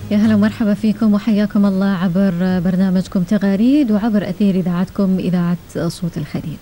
يا هلا ومرحبا فيكم وحياكم الله عبر برنامجكم تغاريد وعبر أثير إذاعتكم إذاعة صوت الخليج.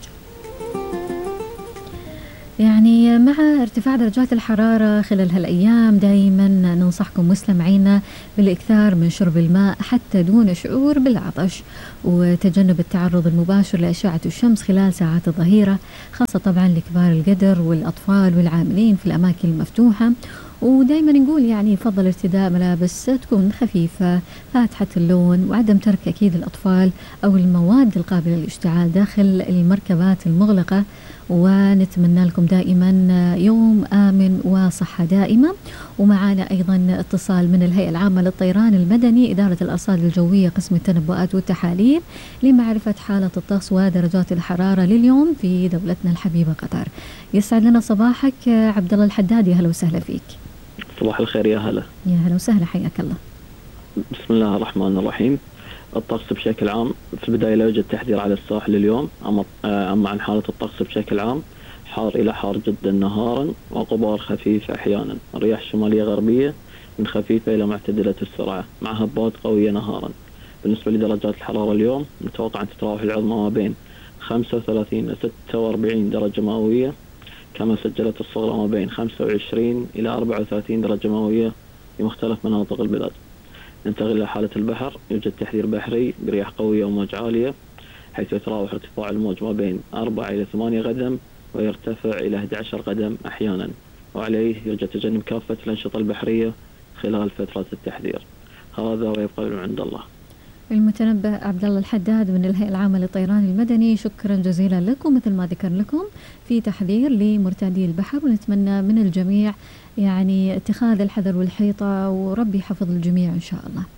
يعني مع ارتفاع درجات الحرارة خلال هالأيام دائما ننصحكم مستمعينا بالإكثار من شرب الماء حتى دون شعور بالعطش، وتجنب التعرض المباشر لأشعة الشمس خلال ساعات الظهيرة، خاصة طبعا لكبار القدر والأطفال والعاملين في الأماكن المفتوحة. ودائما نقول يعني يفضل ارتداء ملابس تكون خفيفة فاتحة اللون، وعدم ترك أكيد الأطفال أو المواد القابلة للاشتعال داخل المركبات المغلقة. ونتمنى لكم دائما يوم آمن وصحة دائمة. ومعنا أيضا اتصال من الهيئة العامة للطيران المدني إدارة الأرصاد الجوية قسم التنبؤات والتحاليل لمعرفة حالة الطقس ودرجات الحرارة لليوم في دولتنا الحبيبة قطر. يسعد لنا صباحك عبد الله الحداد، يا هلا وسهلا فيك. صباح الخير، يا هلا. يا هلا وسهلا، حياك الله. بسم الله الرحمن الرحيم. الطقس بشكل عام في البداية لا يوجد تحذير على الساحل اليوم، أما عن حالة الطقس بشكل عام حار إلى حار جدا نهارا وغبار خفيف أحيانا، الرياح الشمالية غربية من خفيفة إلى معتدلة السرعة مع هبات قوية نهارا. بالنسبة لدرجات الحرارة اليوم متوقع أن تتراوح العظمى ما بين 35 إلى 46 درجة مئوية، كما سجلت الصغرى ما بين 25 إلى 34 درجة مئوية في مختلف مناطق البلاد. ننتقل إلى حالة البحر، يوجد تحذير بحري برياح قوية وموج عالية، حيث يتراوح ارتفاع الموج ما بين 4 إلى 8 قدم ويرتفع إلى 11 قدم أحيانا، وعليه يوجد تجنب كافة الأنشطة البحرية خلال فترة التحذير. هذا ويبقى من عند الله. المتنبأ عبد الله الحداد من الهيئة العامة للطيران المدني، شكرا جزيلا لكم. مثل ما ذكر لكم في تحذير لمرتادي البحر، ونتمنى من الجميع يعني اتخاذ الحذر والحيطة، وربي يحفظ الجميع إن شاء الله.